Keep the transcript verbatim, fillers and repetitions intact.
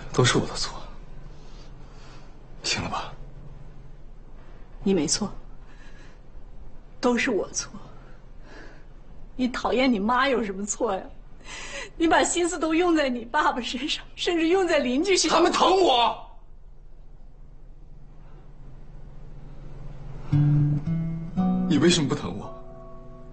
都是我的错，行了吧？ 你没错，都是我错。你讨厌你妈有什么错呀？你把心思都用在你爸爸身上，甚至用在邻居身上。 他们疼我。你为什么不疼我？